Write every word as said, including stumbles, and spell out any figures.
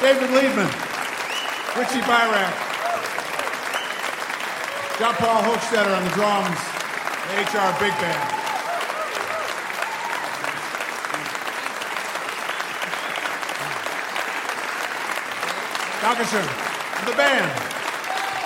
David Liebman, Richie Byrack, John Paul Hochstetter on the drums, the H R Big Band. Dankeschön. The band.